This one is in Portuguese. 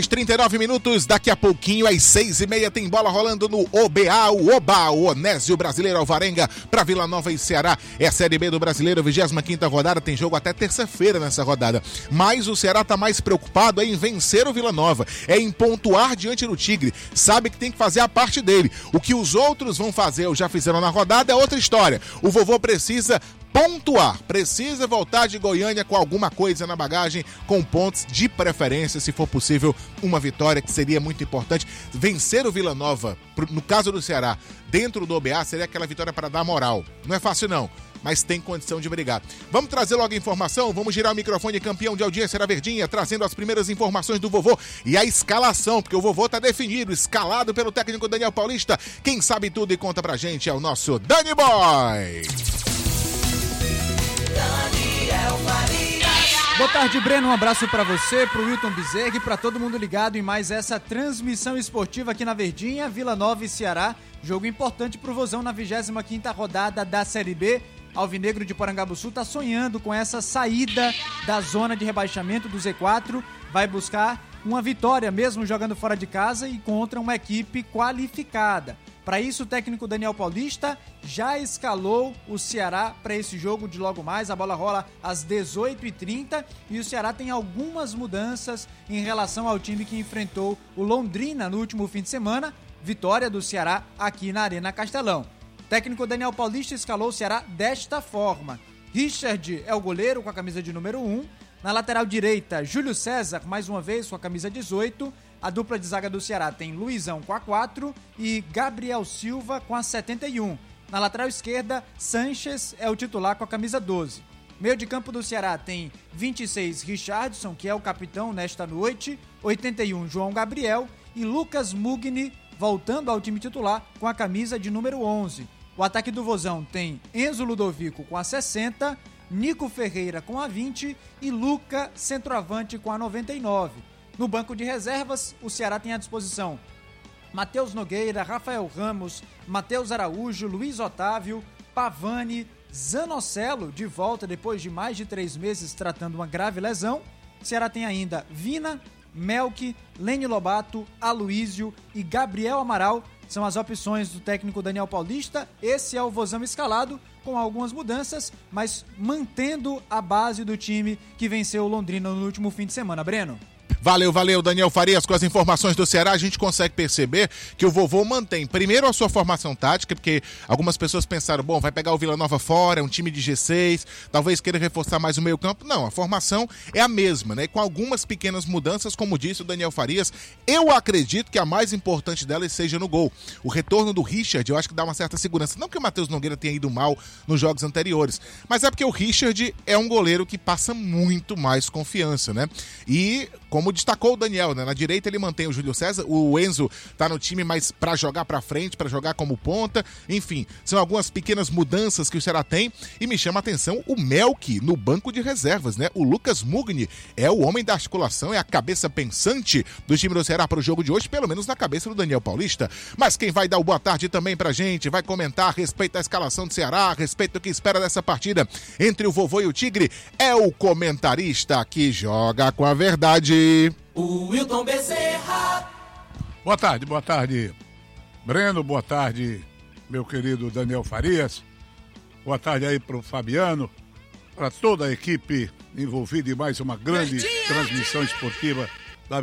39 minutos, daqui a pouquinho às 6h30 tem bola rolando no OBA, o Onésio Brasileiro Alvarenga para Vila Nova e Ceará. É a Série B do Brasileiro, 25ª rodada, tem jogo até terça-feira nessa rodada. Mas o Ceará tá mais preocupado em vencer o Vila Nova, é em pontuar diante do Tigre. Sabe que tem que fazer a parte dele. O que os outros vão fazer ou já fizeram na rodada é outra história. O vovô precisa pontuar, precisa voltar de Goiânia com alguma coisa na bagagem, com pontos de preferência, se for possível, uma vitória que seria muito importante. Vencer o Vila Nova, no caso do Ceará, dentro do OBA, seria aquela vitória para dar moral. Não é fácil não, mas tem condição de brigar. Vamos trazer logo a informação, vamos girar o microfone campeão de audiência da Verdinha, trazendo as primeiras informações do vovô e a escalação, porque o vovô tá definido, escalado pelo técnico Daniel Paulista. Quem sabe tudo e conta pra gente é o nosso Dani Boy. Boa tarde, Breno. Um abraço pra você, pro Wilton Bezerra e pra todo mundo ligado em mais essa transmissão esportiva aqui na Verdinha, Vila Nova e Ceará. Jogo importante pro Vozão na 25ª rodada da Série B. Alvinegro de Porangabuçu tá sonhando com essa saída da zona de rebaixamento do Z4. Vai buscar uma vitória mesmo jogando fora de casa e contra uma equipe qualificada. Para isso, o técnico Daniel Paulista já escalou o Ceará para esse jogo de logo mais. A bola rola às 18h30 e o Ceará tem algumas mudanças em relação ao time que enfrentou o Londrina no último fim de semana. Vitória do Ceará aqui na Arena Castelão. O técnico Daniel Paulista escalou o Ceará desta forma. Richard é o goleiro com a camisa de número 1. Na lateral direita, Júlio César, mais uma vez com a camisa 18. A dupla de zaga do Ceará tem Luizão com a 4 e Gabriel Silva com a 71. Na lateral esquerda, Sanches é o titular com a camisa 12. Meio de campo do Ceará tem 26 Richardson, que é o capitão nesta noite, 81 João Gabriel e Lucas Mugni voltando ao time titular com a camisa de número 11. O ataque do Vozão tem Enzo Ludovico com a 60, Nico Ferreira com a 20 e Luca, centroavante, com a 99. No banco de reservas, o Ceará tem à disposição Matheus Nogueira, Rafael Ramos, Matheus Araújo, Luiz Otávio, Pavani, Zanocelo, de volta depois de mais de 3 meses tratando uma grave lesão. O Ceará tem ainda Vina, Melk, Lene Lobato, Aloísio e Gabriel Amaral. São as opções do técnico Daniel Paulista. Esse é o Vozão escalado, com algumas mudanças, mas mantendo a base do time que venceu o Londrina no último fim de semana. Breno? Valeu, Daniel Farias, com as informações do Ceará. A gente consegue perceber que o vovô mantém primeiro a sua formação tática, porque algumas pessoas pensaram, bom, vai pegar o Vila Nova fora, é um time de G6, talvez queira reforçar mais o meio campo. Não, a formação é a mesma, né? Com algumas pequenas mudanças, como disse o Daniel Farias. Eu acredito que a mais importante delas seja no gol. O retorno do Richard, eu acho que dá uma certa segurança. Não que o Matheus Nogueira tenha ido mal nos jogos anteriores, mas é porque o Richard é um goleiro que passa muito mais confiança, né? E como destacou o Daniel, né? Na direita ele mantém o Júlio César, o Enzo tá no time mais pra jogar pra frente, pra jogar como ponta, enfim, são algumas pequenas mudanças que o Ceará tem e me chama a atenção o Melk no banco de reservas, né? O Lucas Mugni é o homem da articulação, é a cabeça pensante do time do Ceará pro jogo de hoje, pelo menos na cabeça do Daniel Paulista. Mas quem vai dar o boa tarde também pra gente, vai comentar a respeito da escalação do Ceará, a respeito do que espera dessa partida entre o vovô e o Tigre, é o comentarista que joga com a verdade, o Wilton Bezerra. Boa tarde, Breno, boa tarde, meu querido Daniel Farias, boa tarde aí pro Fabiano, para toda a equipe envolvida em mais uma grande transmissão esportiva